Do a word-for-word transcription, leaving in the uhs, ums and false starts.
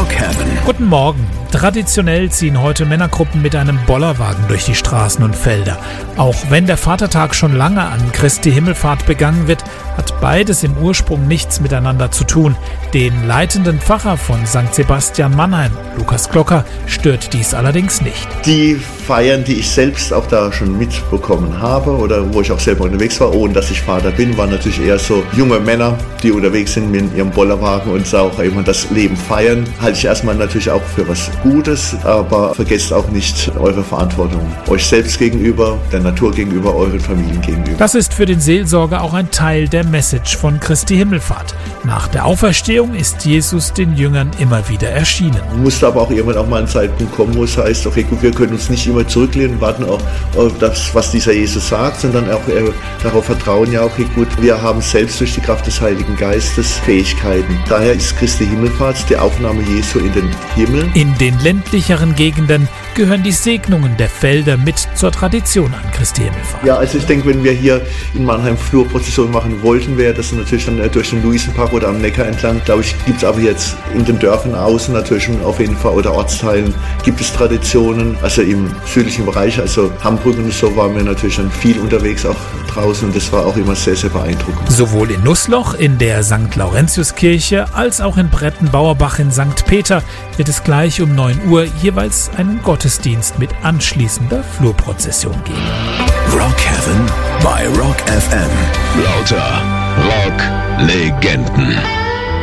Rock Heaven. Guten Morgen. Traditionell ziehen heute Männergruppen mit einem Bollerwagen durch die Straßen und Felder. Auch wenn der Vatertag schon lange an Christi Himmelfahrt begangen wird, hat beides im Ursprung nichts miteinander zu tun. Den leitenden Pfarrer von Sankt Sebastian Mannheim, Lukas Glocker, stört dies allerdings nicht. Die Feiern, die ich selbst auch da schon mitbekommen habe oder wo ich auch selber unterwegs war, ohne dass ich Vater bin, waren natürlich eher so junge Männer, die unterwegs sind mit ihrem Bollerwagen und auch immer das Leben feiern. Halte ich erstmal natürlich auch für was Gutes, aber vergesst auch nicht eure Verantwortung. Euch selbst gegenüber, der Natur gegenüber, euren Familien gegenüber. Das ist für den Seelsorger auch ein Teil der Message von Christi Himmelfahrt. Nach der Auferstehung ist Jesus den Jüngern immer wieder erschienen. Musste aber auch irgendwann auch mal ein Zeitpunkt kommen, wo es heißt, okay, gut, wir können uns nicht immer zurücklehnen und warten auf, auf das, was dieser Jesus sagt, sondern auch äh, darauf vertrauen, ja, okay, gut, wir haben selbst durch die Kraft des Heiligen Geistes Fähigkeiten. Daher ist Christi Himmelfahrt die Aufnahme Jesu in den Himmel. In den ländlicheren Gegenden gehören die Segnungen der Felder mit zur Tradition an Christi Himmelfahrt. Ja, also ich denke, wenn wir hier in Mannheim Flurprozession machen wollten, wäre das natürlich dann durch den Luisenpark oder am Neckar entlang. Glaube ich, gibt es aber jetzt in den Dörfern außen natürlich schon auf jeden Fall oder Ortsteilen gibt es Traditionen. Also im südlichen Bereich, also Hamburg und so, waren wir natürlich dann viel unterwegs auch draußen und das war auch immer sehr, sehr beeindruckend. Sowohl in Nussloch in der Sankt Laurentiuskirche als auch in Brettenbauerbach in Sankt Peter wird es gleich um neun Uhr jeweils einen Gottesdienst mit anschließender Flurprozession geben. Rock Heaven bei Rock F M. Lauter Rock-Legenden.